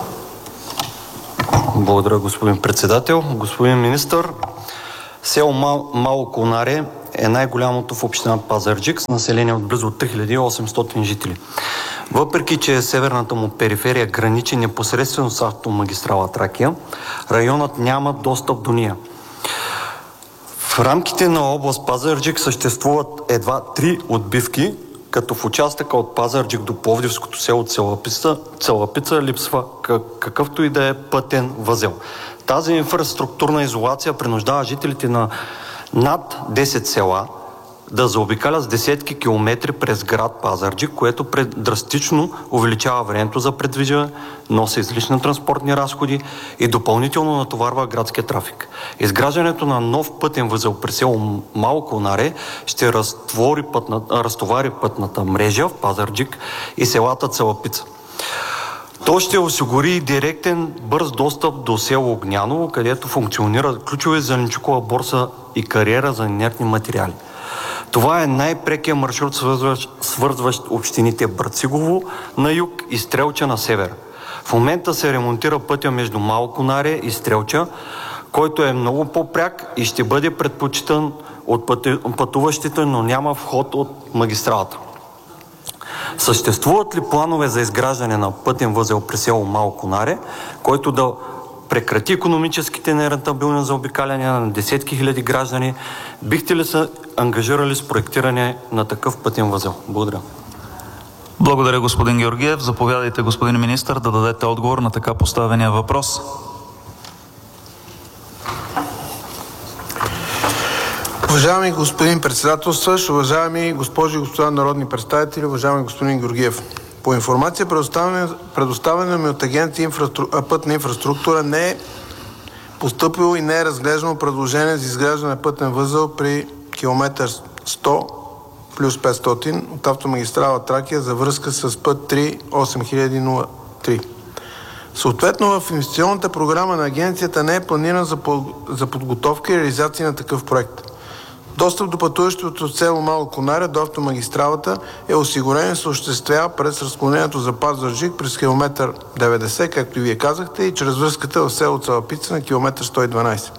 Благодаря, господин председател. Господин министър, село Мало Конаре е най-голямото в община Пазарджик с население от близо 3800 жители. Въпреки че северната му периферия граничи непосредствено с автомагистрала Тракия, районът няма достъп до нея. В рамките на област Пазарджик съществуват едва 3 отбивки, като в участъка от Пазарджик до Пловдивското село Цалапица липсва какъвто и да е пътен възел. Тази инфраструктурна изолация принуждава жителите на над 10 села да заобикалят с десетки километри през град Пазарджик, което драстично увеличава времето за придвижване, носи излишни транспортни разходи и допълнително натоварва градския трафик. Изграждането на нов пътен възел при село Мало Конаре ще разтовари пътната мрежа в Пазарджик и селата Цалапица. То ще осигури директен бърз достъп до село Огняново, където функционира ключови зеленчукова борса и кариера за инертни материали. Това е най-прекият маршрут, свързващ общините Брацигово на юг и Стрелча на север. В момента се ремонтира пътя между Мало Конаре и Стрелча, който е много по-пряк и ще бъде предпочитан от пътуващите, но няма вход от магистралата. Съществуват ли планове за изграждане на пътен възел при село Мало Конаре, който да прекрати икономическите нерентабилни заобикаляния на десетки хиляди граждани? Бихте ли се ангажирали с проектиране на такъв пътен възел? Благодаря. Благодаря, господин Георгиев. Заповядайте, господин министър, да дадете отговор на така поставения въпрос. Уважаеми господин председателстващ, уважаеми госпожи и господа народни представители, уважаеми господин Георгиев. По информация, предоставена ми от Агенция Пътна инфраструктура, не е постъпило и не е разглеждано предложение за изграждане на пътен възел при километър 100 плюс 500 от автомагистрала Тракия за връзка с път 3-8003. Съответно, в инвестиционната програма на агенцията не е планирана за подготовка и реализация на такъв проект. Достъп до пътуващите от село Мало Конаре до автомагистралата е осигурен и се осъществява през разклонението за Пазарджик през километър 90, както и вие казахте, и чрез връзката в село Цалапица на километър 112.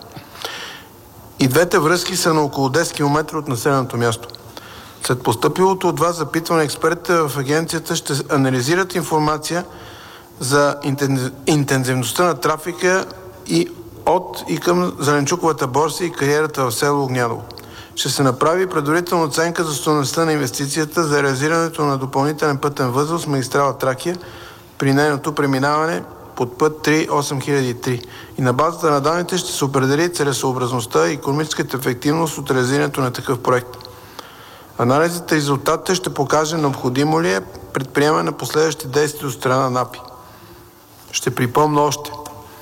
И двете връзки са на около 10 км от населеното място. След постъпилото от вас запитване, експертите в агенцията ще анализират информация за интензивността на трафика и от и към зеленчуковата борса и кариерата в село Огняново. Ще се направи предварителна оценка за стойността на инвестицията за реализирането на допълнителен пътен възел с магистрала Тракия при нейното преминаване под път 3-8003. И на базата на данните ще се определи целесъобразността и икономическата ефективност от реализирането на такъв проект. Анализите и резултатите ще покаже необходимо ли е предприемане на последващи действия от страна на АПИ. Ще припомня още.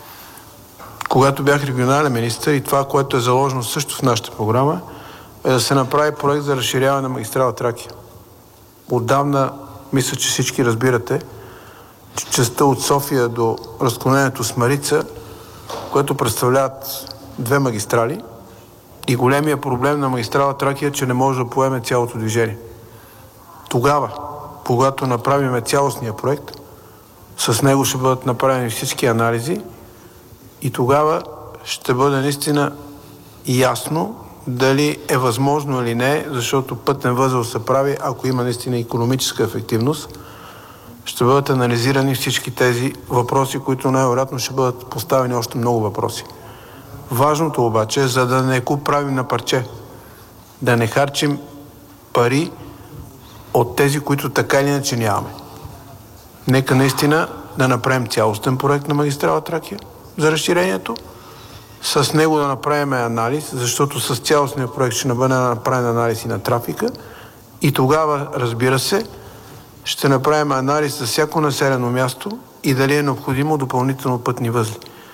Когато бях регионален министър и това, което е заложено също в нашата програма, е да се направи проект за разширяване на магистрала Тракия. Отдавна, мисля, че всички разбирате, че частта от София до разклонението с Марица, което представляват 2 магистрали, и големия проблем на магистрала Тракия е, че не може да поеме цялото движение. Тогава, когато направим цялостния проект, с него ще бъдат направени всички анализи и тогава ще бъде наистина ясно дали е възможно или не, защото пътен възел се прави, ако има наистина икономическа ефективност, ще бъдат анализирани всички тези въпроси, които най-вероятно ще бъдат поставени още много въпроси. Важното обаче е, за да не го правим на парче, да не харчим пари от тези, които така или иначе нямаме. Нека наистина да направим цялостен проект на магистрала Тракия за разширението, с него да направим анализ, защото с цялостния проект ще бъде направен анализ и на трафика и тогава, разбира се, ще направим анализ за всяко населено място и дали е необходимо допълнително пътни възли.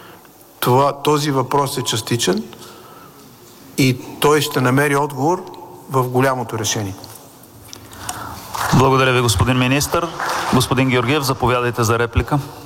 Този въпрос е частичен и той ще намери отговор в голямото решение. Благодаря ви, господин министър. Господин Георгиев, заповядайте за реплика.